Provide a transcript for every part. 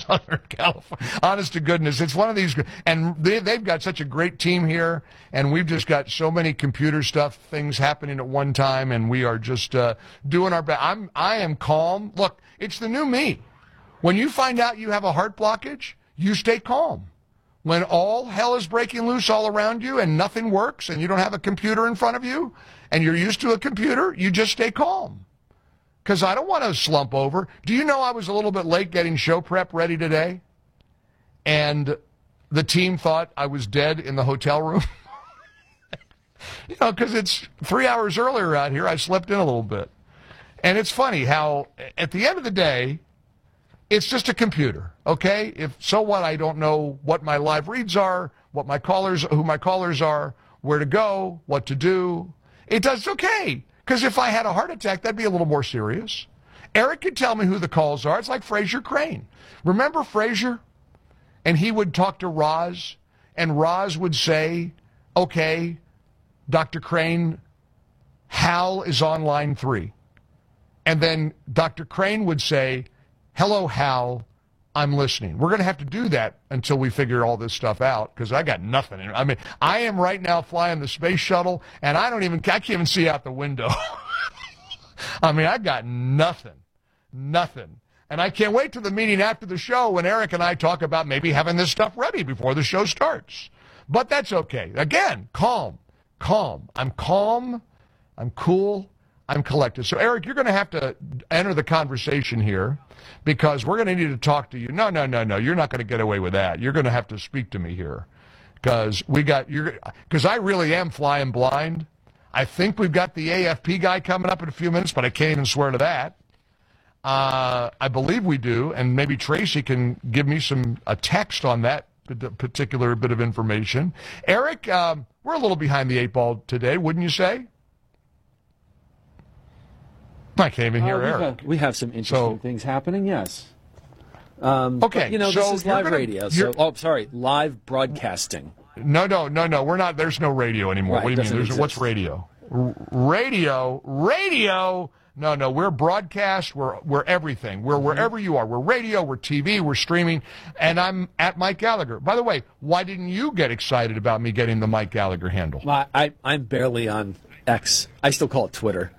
Southern California. Honest to goodness, it's one of these, and they've got such a great team here, and we've just got so many computer stuff things happening at one time, and we are just doing our best. I am calm. Look, it's the new me. When you find out you have a heart blockage, you stay calm. When all hell is breaking loose all around you and nothing works and you don't have a computer in front of you and you're used to a computer, you just stay calm. Because I don't want to slump over. Do you know I was a little bit late getting show prep ready today? And the team thought I was dead in the hotel room? Because it's 3 hours earlier out here. I slept in a little bit. And it's funny how, at the end of the day, it's just a computer, okay? So what, I don't know what my live reads are, who my callers are, where to go, what to do. It's okay, because if I had a heart attack, that'd be a little more serious. Eric could tell me who the calls are. It's like Fraser Crane. Remember Fraser? And he would talk to Roz, and Roz would say, okay, Dr. Crane, Hal is on line 3. And then Dr. Crane would say, hello, Hal, I'm listening. We're going to have to do that until we figure all this stuff out, because I got nothing. I mean, I am right now flying the space shuttle, and I can't even see out the window. I mean, I got nothing. And I can't wait to the meeting after the show when Eric and I talk about maybe having this stuff ready before the show starts. But that's okay. Again, calm. I'm calm. I'm cool. I'm collected. So, Eric, you're going to have to enter the conversation here because we're going to need to talk to you. No. You're not going to get away with that. You're going to have to speak to me here because I really am flying blind. I think we've got the AFP guy coming up in a few minutes, but I can't even swear to that. I believe we do, and maybe Tracy can give me a text on that particular bit of information. Eric, we're a little behind the 8 ball today, wouldn't you say? I can't even hear Eric. We have some interesting things happening, yes. Okay. But, this is live radio. Live broadcasting. No, we're not. There's no radio anymore. Right, what do you mean? What's radio? Radio? No, we're broadcast. We're everything. We're wherever you are. We're radio, we're TV, we're streaming, and I'm at Mike Gallagher. By the way, why didn't you get excited about me getting the Mike Gallagher handle? I'm barely on X. I still call it Twitter.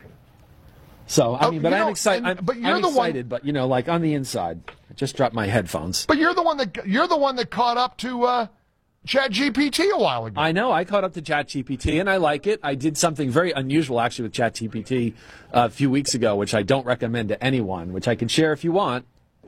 So, I'm excited. I'm excited, but like on the inside, I just dropped my headphones. But you're the one that caught up to ChatGPT a while ago. I know. I caught up to ChatGPT, and I like it. I did something very unusual, actually, with ChatGPT a few weeks ago, which I don't recommend to anyone, which I can share if you want.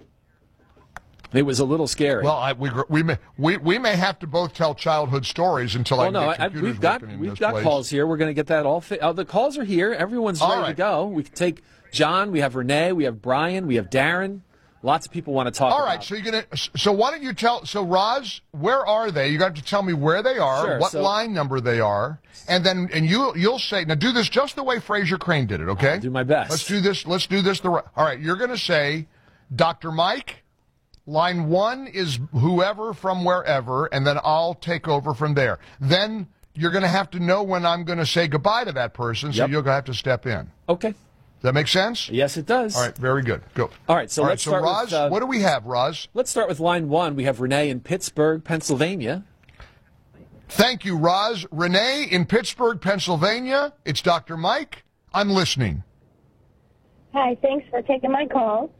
It was a little scary. Well, we may have to both tell childhood stories until we've got calls here. We're going to get that all. The calls are here. Everyone's ready to go. We can take John. We have Renee. We have Brian. We have Darren. Lots of people want to talk. All right. So why don't you tell? So Roz, where are they? You got to tell me where they are, sure, what line number they are, and you'll say, now do this just the way Fraser Crane did it. Okay. I'll do my best. Let's do this. All right. You're going to say, Dr. Mike. Line 1 is whoever from wherever, and then I'll take over from there. Then you're going to have to know when I'm going to say goodbye to that person, so you'll have to step in. Okay. Does that make sense? Yes, it does. All right, very good. Go. All right, so let's start Roz, with... what do we have, Roz? Let's start with line 1. We have Renee in Pittsburgh, Pennsylvania. Thank you, Roz. Renee in Pittsburgh, Pennsylvania. It's Dr. Mike. I'm listening. Hi, thanks for taking my call.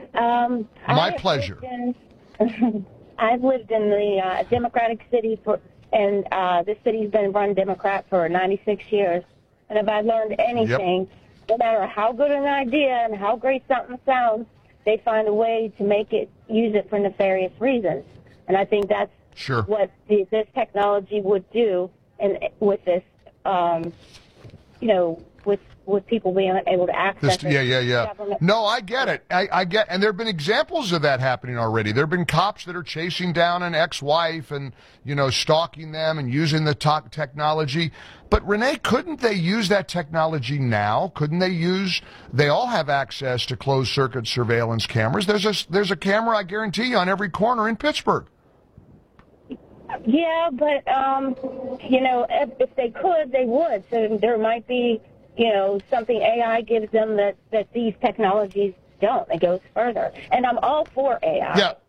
My pleasure. I've lived in the Democratic city and this city's been run Democrat for 96 years. And if I've learned anything, no matter how good an idea and how great something sounds, they find a way to use it for nefarious reasons. And I think that's what this technology would do, and with this, with people being able to access it. No, I get it. And there have been examples of that happening already. There have been cops that are chasing down an ex-wife and, stalking them and using the technology. But, Renee, couldn't they use that technology now? Couldn't they all have access to closed-circuit surveillance cameras. There's a camera, I guarantee you, on every corner in Pittsburgh. Yeah, but, if they could, they would. So there might be, something AI gives them that these technologies don't. It goes further. And I'm all for AI. Yeah.